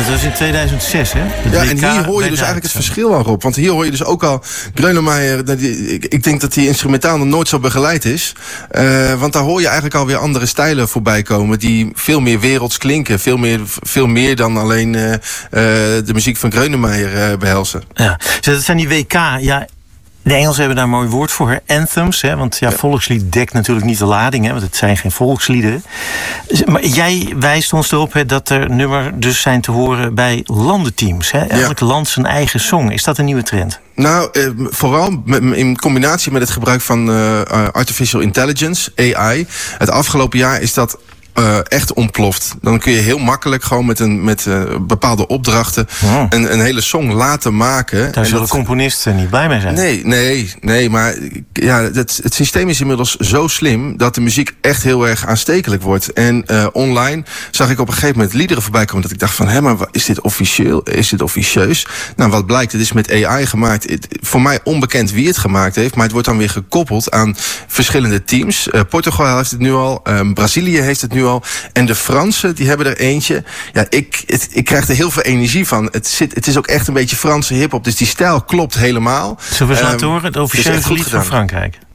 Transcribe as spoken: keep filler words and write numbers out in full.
dat was in tweeduizend zes, hè? Het ja, W K en hier hoor je dus eigenlijk het verschil al, Rob. Want hier hoor je dus ook al Grönemeyer. Ik, ik denk dat hij instrumentaal nog nooit zo begeleid is. Uh, want daar hoor je eigenlijk alweer andere stijlen voorbij komen. Die veel meer werelds klinken. Veel meer, veel meer dan alleen uh, uh, de muziek van Grönemeyer uh, behelzen. Ja, dat zijn die W K. Ja, de Engelsen hebben daar een mooi woord voor, anthems. Hè? Want ja, ja, volkslied dekt natuurlijk niet de lading, hè? Want het zijn geen volksliederen. Maar jij wijst ons erop, hè, dat er nummers dus zijn te horen bij landenteams. Hè? Elk ja. land zijn eigen song. Is dat een nieuwe trend? Nou, eh, vooral in combinatie met het gebruik van uh, artificial intelligence, A I. Het afgelopen jaar is dat Uh, echt ontploft. Dan kun je heel makkelijk gewoon met, een, met uh, bepaalde opdrachten oh. een, een hele song laten maken. Daar zullen dat, componisten niet blij mee zijn. Nee, nee, nee, maar ja, het, het systeem is inmiddels zo slim dat de muziek echt heel erg aanstekelijk wordt. En uh, online zag ik op een gegeven moment liederen voorbij komen dat ik dacht van, hé, maar is dit officieel? Is dit officieus? Nou, wat blijkt, het is met A I gemaakt. Het, voor mij onbekend wie het gemaakt heeft, maar het wordt dan weer gekoppeld aan verschillende teams. Uh, Portugal heeft het nu al, um, Brazilië heeft het nu al. En de Fransen, die hebben er eentje. Ja, ik, het, ik krijg er heel veel energie van. Het, zit, het is ook echt een beetje Franse hiphop. Dus die stijl klopt helemaal. Zullen we eens um, laten horen? Het officiële lied van Frankrijk.